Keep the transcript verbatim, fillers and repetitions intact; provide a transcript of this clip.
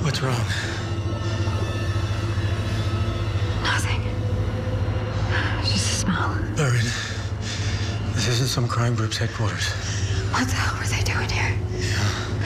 What's wrong? Nothing. Just a smell. Erin, this isn't some crime group's headquarters. What the hell were they doing here? Yeah.